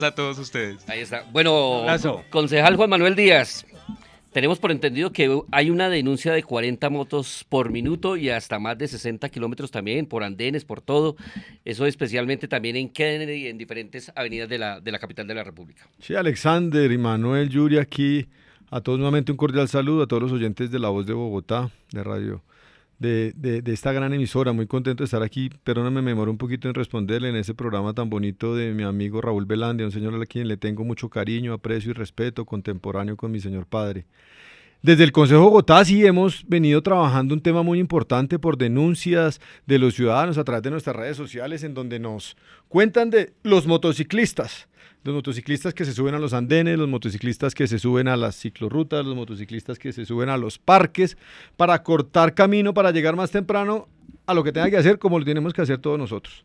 a todos ustedes. Ahí está. Bueno, Abrazo. concejal Juan Manuel Díaz, tenemos por entendido que hay una denuncia de 40 motos por minuto y hasta más de 60 kilómetros también, por andenes, por todo. Eso especialmente también en Kennedy y en diferentes avenidas de la capital de la República. Sí, Alexander y Manuel, Yuri aquí. A todos nuevamente un cordial saludo, a todos los oyentes de La Voz de Bogotá, de radio, de esta gran emisora. Muy contento de estar aquí. Perdóname, me demoro un poquito en responderle en ese programa tan bonito de mi amigo Raúl Velandia, un señor a quien le tengo mucho cariño, aprecio y respeto, contemporáneo con mi señor padre. Desde el Consejo de Bogotá sí hemos venido trabajando un tema muy importante por denuncias de los ciudadanos a través de nuestras redes sociales en donde nos cuentan de los motociclistas que se suben a los andenes, los motociclistas que se suben a las ciclorrutas, los motociclistas que se suben a los parques para cortar camino, para llegar más temprano a lo que tenga que hacer como lo tenemos que hacer todos nosotros.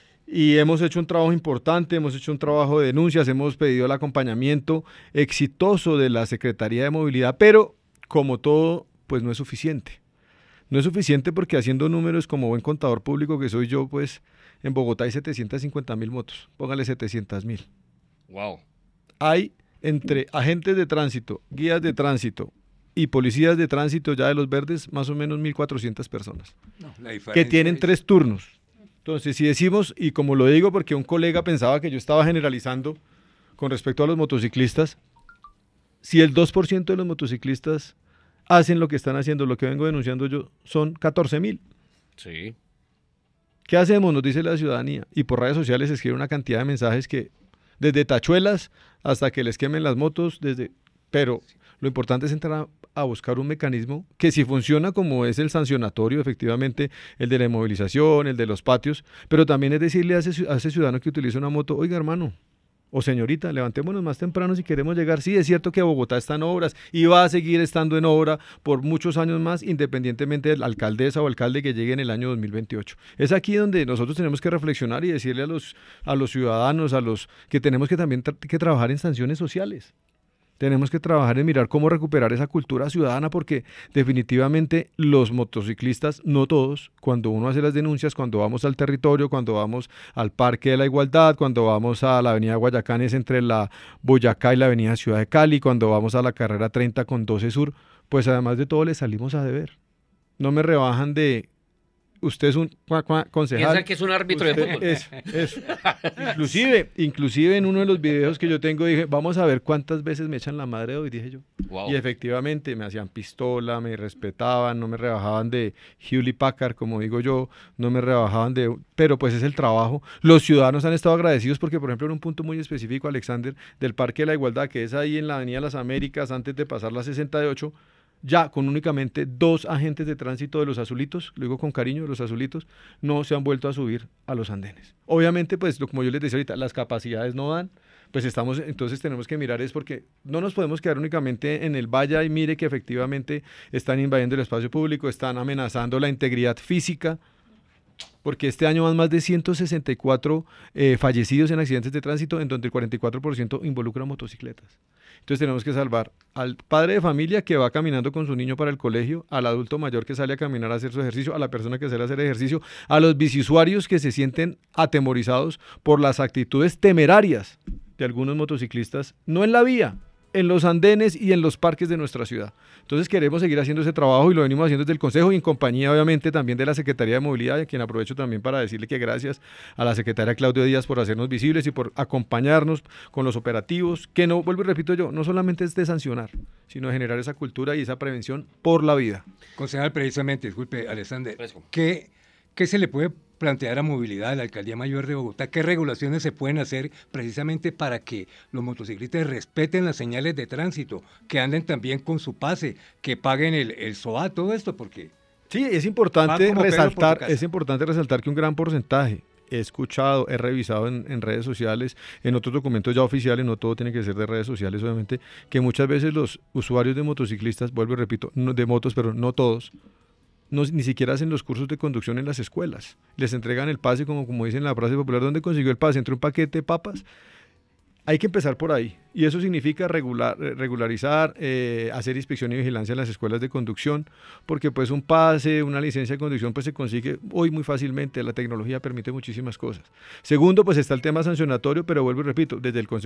Y hemos hecho un trabajo importante, hemos hecho un trabajo de denuncias, hemos pedido el acompañamiento exitoso de la Secretaría de Movilidad, pero como todo, pues no es suficiente. No es suficiente porque haciendo números como buen contador público que soy yo, pues en Bogotá hay 750.000 motos, póngale 700.000. Wow. Hay entre agentes de tránsito, guías de tránsito y policías de tránsito ya de los verdes, más o menos 1.400 personas, No, la que diferencia tienen es- 3 turnos. Entonces, si decimos, y como lo digo porque un colega pensaba que yo estaba generalizando con respecto a los motociclistas, si el 2% de los motociclistas hacen lo que están haciendo, lo que vengo denunciando yo, son 14.000. Sí. ¿Qué hacemos? Nos dice la ciudadanía. Y por redes sociales se escribe una cantidad de mensajes que, desde tachuelas hasta que les quemen las motos, pero lo importante es entrar a buscar un mecanismo que si funciona como es el sancionatorio, efectivamente, el de la inmovilización, el de los patios, pero también es decirle a ese ciudadano que utiliza una moto, oiga hermano, o señorita, levantémonos más temprano si queremos llegar. Sí, es cierto que Bogotá está en obras y va a seguir estando en obra por muchos años más, independientemente de la alcaldesa o alcalde que llegue en el año 2028. Es aquí donde nosotros tenemos que reflexionar y decirle a los ciudadanos, a los que tenemos que también que trabajar en sanciones sociales. Tenemos que trabajar en mirar cómo recuperar esa cultura ciudadana porque definitivamente los motociclistas, no todos, cuando uno hace las denuncias, cuando vamos al territorio, cuando vamos al Parque de la Igualdad, cuando vamos a la avenida Guayacanes entre la Boyacá y la avenida Ciudad de Cali, cuando vamos a la carrera 30 con 12 Sur, pues además de todo les salimos a deber. No me rebajan de... Usted es un concejal. Piensa que es un árbitro de fútbol. Es. Inclusive en uno de los videos que yo tengo dije, vamos a ver cuántas veces me echan la madre de hoy, dije yo. Wow. Y efectivamente me hacían pistola, me respetaban, no me rebajaban de Hewlett Packard, como digo yo, no me rebajaban de... Pero pues es el trabajo. Los ciudadanos han estado agradecidos porque, por ejemplo, en un punto muy específico, Alexander, del Parque de la Igualdad, que es ahí en la Avenida Las Américas, antes de pasar la 68, ya con únicamente 2 agentes de tránsito de los azulitos, lo digo con cariño, de los azulitos, no se han vuelto a subir a los andenes. Obviamente, pues como yo les decía ahorita, las capacidades no dan, pues entonces tenemos que mirar es porque no nos podemos quedar únicamente en el vaya y mire que efectivamente están invadiendo el espacio público, están amenazando la integridad física, porque este año van más de 164 fallecidos en accidentes de tránsito, en donde el 44% involucra motocicletas. Entonces tenemos que salvar al padre de familia que va caminando con su niño para el colegio, al adulto mayor que sale a caminar a hacer su ejercicio, a la persona que sale a hacer ejercicio, a los biciusuarios que se sienten atemorizados por las actitudes temerarias de algunos motociclistas, no en la vía, en los andenes y en los parques de nuestra ciudad. Entonces queremos seguir haciendo ese trabajo y lo venimos haciendo desde el Consejo y en compañía obviamente también de la Secretaría de Movilidad, a quien aprovecho también para decirle que gracias a la secretaria Claudia Díaz por hacernos visibles y por acompañarnos con los operativos, que no, vuelvo y repito yo, no solamente es de sancionar, sino de generar esa cultura y esa prevención por la vida. Concejal, precisamente, disculpe, Alexander, Fresco. ¿qué se le puede plantear a movilidad de la Alcaldía Mayor de Bogotá? ¿Qué regulaciones se pueden hacer precisamente para que los motociclistas respeten las señales de tránsito, que anden también con su pase, que paguen el SOA, todo esto? Porque Sí, es Va importante como perro por su casa. resaltar que un gran porcentaje, he escuchado, he revisado en redes sociales, en otros documentos ya oficiales, no todo tiene que ser de redes sociales obviamente, que muchas veces los usuarios de motociclistas, vuelvo y repito, de motos, pero no todos, ni siquiera hacen los cursos de conducción en las escuelas. Les entregan el pase como dicen en la frase popular, ¿dónde consiguió el pase? ¿Entre un paquete de papas? Hay que empezar por ahí, y eso significa regularizar, hacer inspección y vigilancia en las escuelas de conducción, porque pues un pase, una licencia de conducción pues se consigue hoy muy fácilmente, la tecnología permite muchísimas cosas. Segundo, pues está el tema sancionatorio, pero vuelvo y repito, desde el Consejo